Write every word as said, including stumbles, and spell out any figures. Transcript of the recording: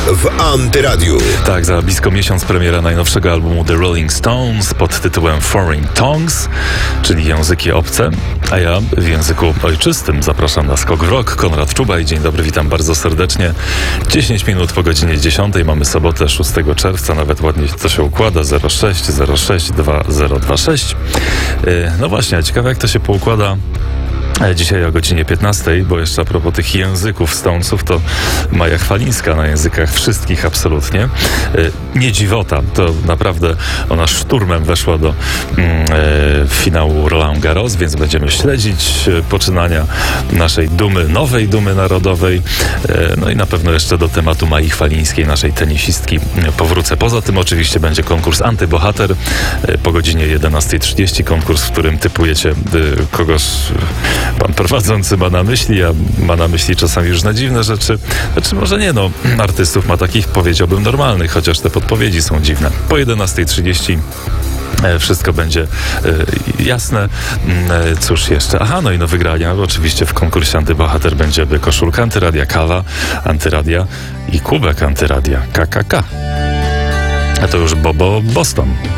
w Antyradiu. Tak, za blisko miesiąc premiera najnowszego albumu The Rolling Stones pod tytułem Foreign Tongues, czyli języki obce, a ja w języku ojczystym zapraszam na Skok w Rock. Konrad Czubaj, dzień dobry, witam bardzo serdecznie. dziesięć minut po godzinie dziesiątej, mamy sobotę szóstego czerwca, nawet ładnie to się układa, zero sześć zero sześć dwa zero dwa sześć. No właśnie, ciekawe jak to się poukłada dzisiaj o godzinie piętnastej, bo jeszcze a propos tych języków Stonesów, to Maja Chwalińska na językach wszystkich absolutnie. Nie dziwota, to naprawdę ona szturmem weszła do mm, e, finału Roland Garros, więc będziemy śledzić poczynania naszej dumy, nowej dumy narodowej. E, no i na pewno jeszcze do tematu Mai Chwalińskiej, naszej tenisistki, powrócę. Poza tym oczywiście będzie konkurs Antybohater e, po godzinie jedenastej trzydzieści, konkurs, w którym typujecie e, kogoś pan prowadzący ma na myśli, a ma na myśli czasami już na dziwne rzeczy. Znaczy może nie, no, artystów ma takich, powiedziałbym, normalnych, chociaż te podpowiedzi są dziwne. Po jedenastej trzydzieści wszystko będzie e, jasne. E, cóż jeszcze? Aha, no i no wygrania. Oczywiście w konkursie Antybohater będzie koszulka Antyradia, kawa Antyradia i kubek Antyradia K K K. A to już Bobo Boston.